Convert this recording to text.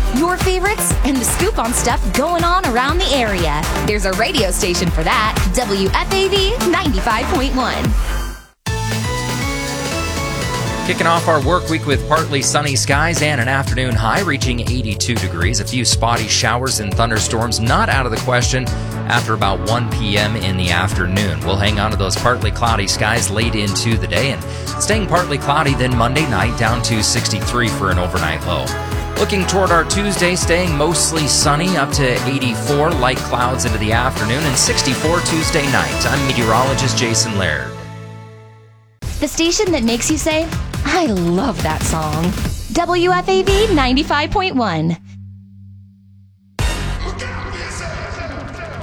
your favorites, and the scoop on stuff going on around the area. There's a radio station for that, WFAV 95.1. Kicking off our work week with partly sunny skies and an afternoon high reaching 82 degrees. A few spotty showers and thunderstorms not out of the question after about 1 p.m. in the afternoon. We'll hang on to those partly cloudy skies late into the day and staying partly cloudy then Monday night down to 63 for an overnight low. Looking toward our Tuesday, staying mostly sunny up to 84, light clouds into the afternoon, and 64 Tuesday night. I'm meteorologist Jason Laird. The station that makes you say, I love that song. WFAV 95.1.